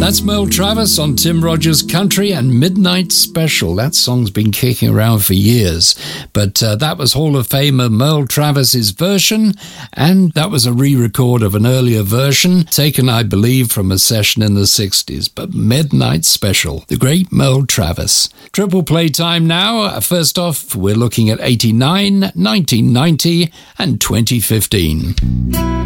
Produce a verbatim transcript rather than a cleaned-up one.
That's Merle Travis on Tim Rogers Country and Midnight Special. That song's been kicking around for years, but uh, that was Hall of Famer Merle Travis's version, and that was a re-record of an earlier version taken, I believe, from a session in the sixties. But Midnight Special, the great Merle Travis. Triple play time now. First off, we're looking at eighty-nine, nineteen ninety, and twenty fifteen.